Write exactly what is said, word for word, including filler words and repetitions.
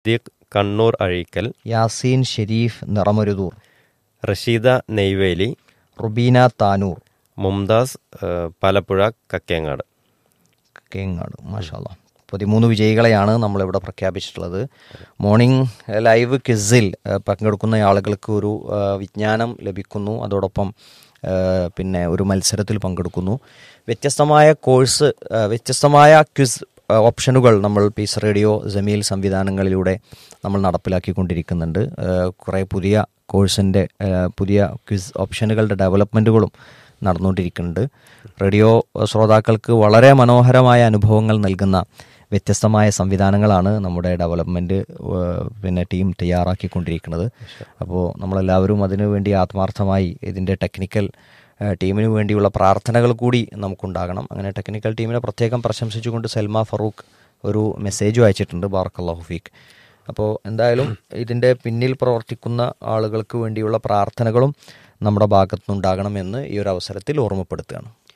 ദീഖ് കണ്ണൂർ അഴീക്കൽ, യാസീൻ ഷെരീഫ് നിറമരുതൂർ, റഷീദ നെയ്വേലി, റുബീന താനൂർ, മുംതാസ് ഏഹ്, പാലപ്പുഴ കക്കേങ്ങാട്. കേങ്ങാട്. മാഷാ അല്ലാ. പതിമൂന്ന് വിജയികളെയാണ് നമ്മളിവിടെ പ്രഖ്യാപിച്ചിട്ടുള്ളത്. മോർണിംഗ് ലൈവ് ക്വിസിൽ ഏഹ്, പങ്കെടുക്കുന്ന ആളുകൾക്ക് ഒരു ഏഹ്, വിജ്ഞാനം ലഭിക്കുന്നു. അതോടൊപ്പം ഏഹ്, പിന്നെ ഒരു മത്സരത്തിൽ പങ്കെടുക്കുന്നു. വ്യത്യസ്തമായ കോഴ്സ് ഏഹ്, വ്യത്യസ്തമായ ക്വിസ് ഏഹ്, ഓപ്ഷനുകൾ നമ്മൾ പീസ് റേഡിയോ ജമീൽ സംവിധാനങ്ങളിലൂടെ നമ്മൾ നടപ്പിലാക്കിക്കൊണ്ടിരിക്കുന്നുണ്ട്. ഏഹ്, കുറേ പുതിയ കോഴ്സിൻ്റെ ഏഹ്, പുതിയ ക്വിസ് ഓപ്ഷനുകളുടെ ഡെവലപ്മെൻറ്റുകളും നടന്നുകൊണ്ടിരിക്കുന്നുണ്ട്. റേഡിയോ ശ്രോതാക്കൾക്ക് വളരെ മനോഹരമായ അനുഭവങ്ങൾ നൽകുന്ന വ്യത്യസ്തമായ സംവിധാനങ്ങളാണ് നമ്മുടെ ഡെവലപ്മെൻറ്റ് പിന്നെ ടീം തയ്യാറാക്കിക്കൊണ്ടിരിക്കുന്നത്. അപ്പോൾ നമ്മളെല്ലാവരും അതിനു വേണ്ടി ആത്മാർത്ഥമായി ഇതിൻ്റെ ടെക്നിക്കൽ ഏഹ്, ടീമിന് വേണ്ടിയുള്ള പ്രാർത്ഥനകൾ കൂടി നമുക്കുണ്ടാകണം. അങ്ങനെ ടെക്നിക്കൽ ടീമിനെ പ്രത്യേകം പ്രശംസിച്ചുകൊണ്ട് സൽമ ഫറൂഖ് ഒരു മെസ്സേജും അയച്ചിട്ടുണ്ട്. ബാറക്കല്ലാഹു ഫീക്ക്. അപ്പോൾ എന്തായാലും ഇതിൻ്റെ പിന്നിൽ പ്രവർത്തിക്കുന്ന ആളുകൾക്ക് വേണ്ടിയുള്ള പ്രാർത്ഥനകളും നമ്മുടെ ഭാഗത്തുനിന്നുണ്ടാകണമെന്ന് ഈ ഒരു അവസരത്തിൽ ഓർമ്മപ്പെടുത്തുകയാണ്.